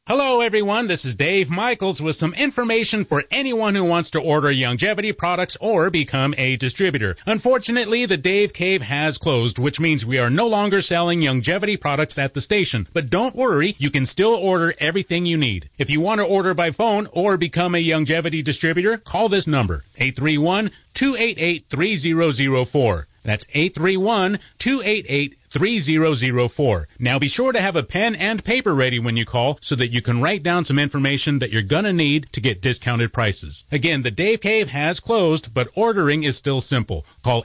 Hello, everyone. This is Dave Michaels with some information for anyone who wants to order Youngevity products or become a distributor. Unfortunately, the Dave Cave has closed, which means we are no longer selling Youngevity products at the station. But don't worry, you can still order everything you need. If you want to order by phone or become a Youngevity distributor, call this number, 831-288-3004. That's 831-288-3004. Now be sure to have a pen and paper ready when you call so that you can write down some information that you're going to need to get discounted prices. Again, the Dave Cave has closed, but ordering is still simple. Call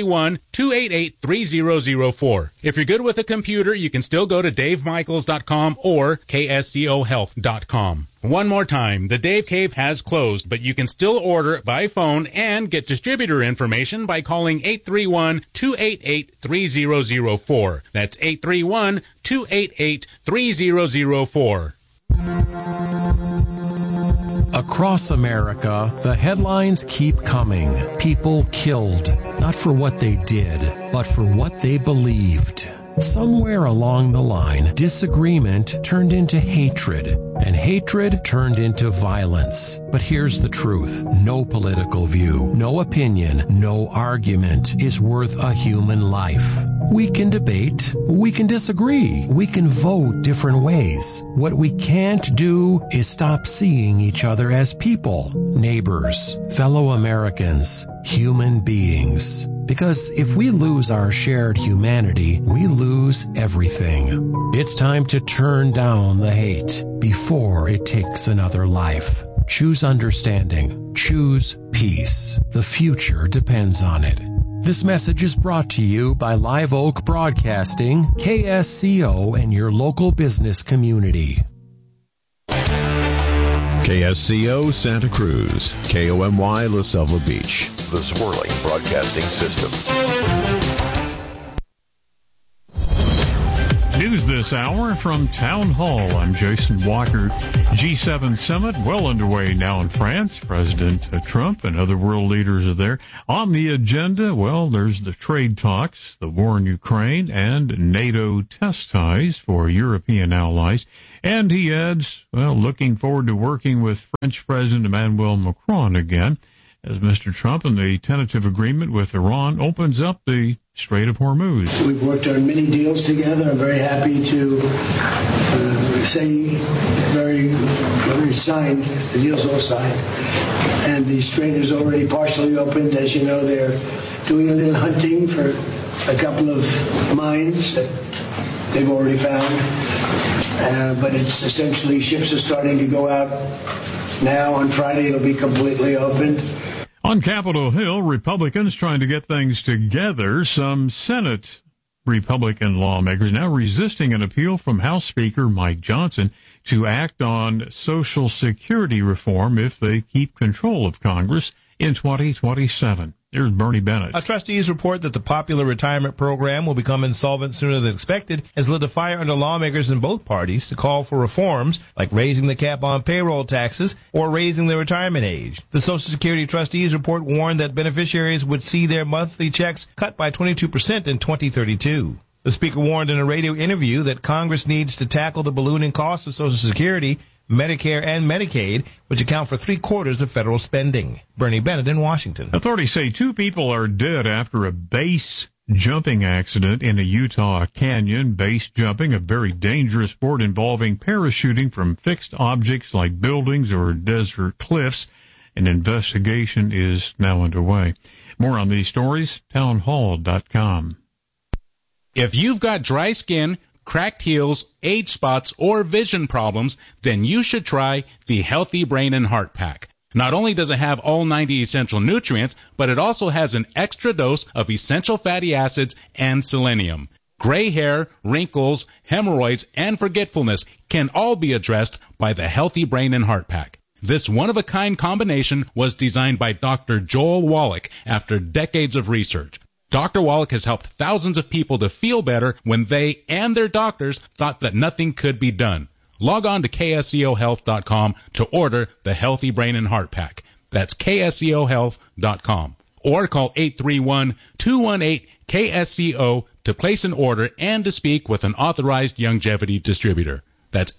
831-288-3004. If you're good with a computer, you can still go to davemichaels.com or kscohealth.com. One more time, the Dave Cave has closed, but you can still order by phone and get distributor information by calling 831-288-3004. That's 831-288-3004. Across America, the headlines keep coming. People killed, not for what they did, but for what they believed. Somewhere along the line, disagreement turned into hatred, and hatred turned into violence. But here's the truth. No political view, no opinion, no argument is worth a human life. We can debate, we can disagree, we can vote different ways. What we can't do is stop seeing each other as people, neighbors, fellow Americans, human beings. Because if we lose our shared humanity, we lose everything. It's time to turn down the hate before it takes another life. Choose understanding. Choose peace. The future depends on it. This message is brought to you by Live Oak Broadcasting, KSCO, and your local business community. KSCO Santa Cruz, KOMY La Selva Beach, the Swirling Broadcasting System. News this hour from Town Hall. I'm Jason Walker. G7 summit well underway now in France. President Trump and other world leaders are there. On the agenda, well, there's the trade talks, the war in Ukraine, and NATO test ties for European allies. And he adds, well, looking forward to working with French President Emmanuel Macron again, as Mr. Trump and the tentative agreement with Iran opens up the Strait of Hormuz. We've worked on many deals together. I'm very happy to say very signed. The deal's all signed. And the strait is already partially opened. As you know, they're doing a little hunting for a couple of mines that they've already found. But it's essentially ships are starting to go out now. On Friday, it'll be completely opened. On Capitol Hill, Republicans trying to get things together. Some Senate Republican lawmakers now resisting an appeal from House Speaker Mike Johnson to act on Social Security reform if they keep control of Congress in 2027. Here's Bernie Bennett. Trustees report that the popular retirement program will become insolvent sooner than expected, has lit a fire under lawmakers in both parties to call for reforms like raising the cap on payroll taxes or raising the retirement age. The Social Security trustees report warned that beneficiaries would see their monthly checks cut by 22% in 2032. The speaker warned in a radio interview that Congress needs to tackle the ballooning costs of Social Security, Medicare, and Medicaid, which account for 3/4 of federal spending. Bernie Bennett in Washington. Authorities say 2 people are dead after a base jumping accident in a Utah canyon. Base jumping, a very dangerous sport involving parachuting from fixed objects like buildings or desert cliffs. An investigation is now underway. More on these stories, townhall.com. If you've got dry skin, cracked heels, age spots, or vision problems, then you should try the Healthy Brain and Heart Pack. Not only does it have all 90 essential nutrients, but it also has an extra dose of essential fatty acids and selenium. Gray hair, wrinkles, hemorrhoids, and forgetfulness can all be addressed by the Healthy Brain and Heart Pack. This one-of-a-kind combination was designed by Dr. Joel Wallach after decades of research. Dr. Wallach has helped thousands of people to feel better when they and their doctors thought that nothing could be done. Log on to kscohealth.com to order the Healthy Brain and Heart Pack. That's kscohealth.com. Or call 831-218-KSCO to place an order and to speak with an authorized Youngevity distributor. That's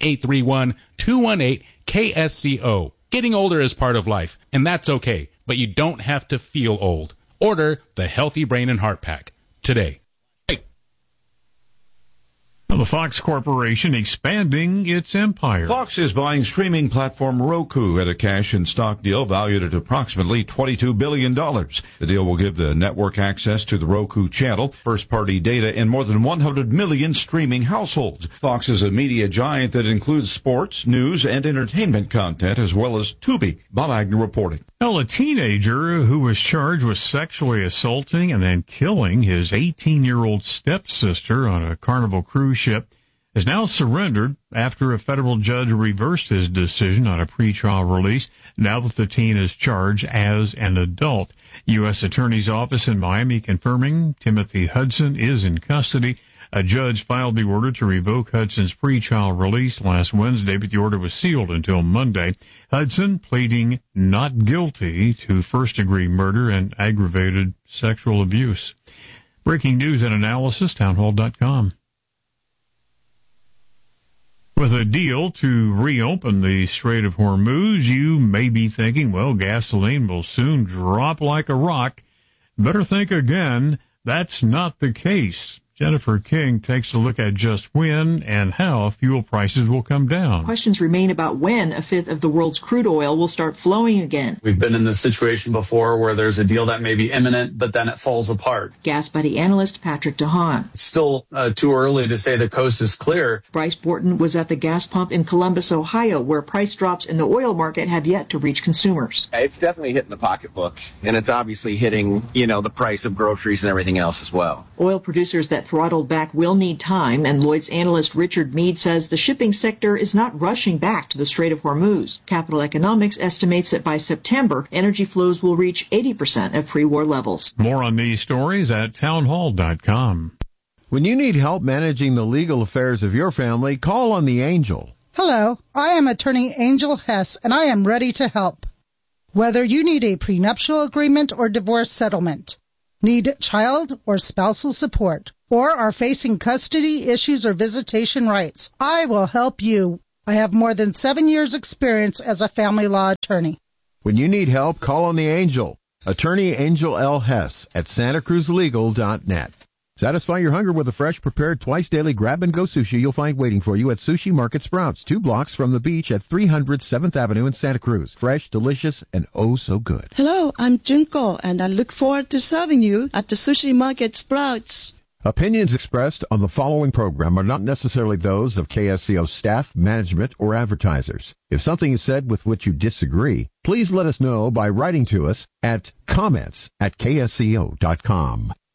831-218-KSCO. Getting older is part of life, and that's okay, but you don't have to feel old. Order the Healthy Brain and Heart Pack today. The Fox Corporation expanding its empire. Fox is buying streaming platform Roku at a cash and stock deal valued at approximately $22 billion. The deal will give the network access to the Roku channel, first-party data in more than 100 million streaming households. Fox is a media giant that includes sports, news, and entertainment content, as well as Tubi. Bob Agnew reporting. Well, a teenager who was charged with sexually assaulting and then killing his 18-year-old stepsister on a Carnival cruise ship has now surrendered after a federal judge reversed his decision on a pretrial release now that the teen is charged as an adult. U.S. Attorney's Office in Miami confirming Timothy Hudson is in custody. A judge filed the order to revoke Hudson's pretrial release last Wednesday, but the order was sealed until Monday. Hudson pleading not guilty to first-degree murder and aggravated sexual abuse. Breaking news and analysis, townhall.com. With a deal to reopen the Strait of Hormuz, you may be thinking, well, gasoline will soon drop like a rock. Better think again. That's not the case. Jennifer King takes a look at just when and how fuel prices will come down. Questions remain about when a fifth of the world's crude oil will start flowing again. We've been in this situation before where there's a deal that may be imminent, but then it falls apart. Gas Buddy analyst Patrick DeHaan. It's still too early to say the coast is clear. Bryce Borton was at the gas pump in Columbus, Ohio, where price drops in the oil market have yet to reach consumers. It's definitely hitting the pocketbook, and it's obviously hitting, the price of groceries and everything else as well. Oil producers that throttled back will need time, and Lloyd's analyst Richard Mead says the shipping sector is not rushing back to the Strait of Hormuz. Capital Economics estimates that by September, energy flows will reach 80% of pre-war levels. More on these stories at townhall.com. When you need help managing the legal affairs of your family, call on the Angel. Hello, I am attorney Angel Hess, and I am ready to help. Whether you need a prenuptial agreement or divorce settlement, need child or spousal support, or are facing custody issues or visitation rights, I will help you. I have more than 7 years' experience as a family law attorney. When you need help, call on the Angel. Attorney Angel L. Hess at SantaCruzLegal.net. Satisfy your hunger with a fresh, prepared, twice-daily grab-and-go sushi you'll find waiting for you at Sushi Market Sprouts, 2 blocks from the beach at 300 7th Avenue in Santa Cruz. Fresh, delicious, and oh so good. Hello, I'm Junko, and I look forward to serving you at the Sushi Market Sprouts. Opinions expressed on the following program are not necessarily those of KSCO staff, management, or advertisers. If something is said with which you disagree, please let us know by writing to us at comments@ksco.com.